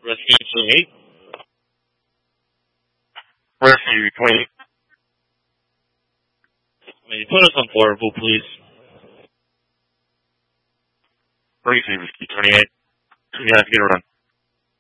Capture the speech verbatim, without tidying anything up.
Rescue twenty-eight. Rescue twenty-eight. May you put us on portable, please? Rescue twenty-eight. You have to get a run.